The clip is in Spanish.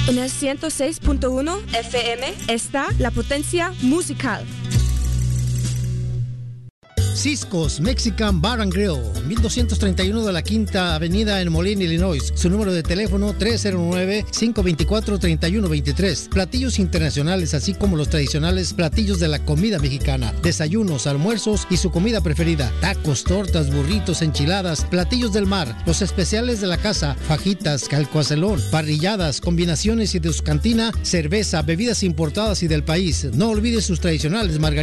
En el 106.1 FM está la potencia musical. Cisco's Mexican Bar and Grill, 1231 de la Quinta Avenida en Moline, Illinois. Su número de teléfono 309-524-3123. Platillos internacionales, así como los tradicionales platillos de la comida mexicana. Desayunos, almuerzos y su comida preferida. Tacos, tortas, burritos, enchiladas, platillos del mar. Los especiales de la casa, fajitas, calcoacelón, parrilladas, combinaciones y de su cantina, cerveza, bebidas importadas y del país. No olvide sus tradicionales margaritas.